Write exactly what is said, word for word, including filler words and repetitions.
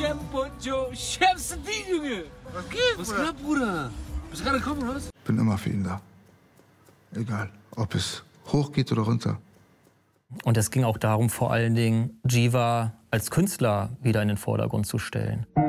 Jumbo Joe, Chef's die, Junge! Was geht, Was Bruder? geht, Bruder? Bist du gerade gekommen, oder was? Bin immer für ihn da. Egal, ob es hoch geht oder runter. Und es ging auch darum, vor allen Dingen Jiva als Künstler wieder in den Vordergrund zu stellen.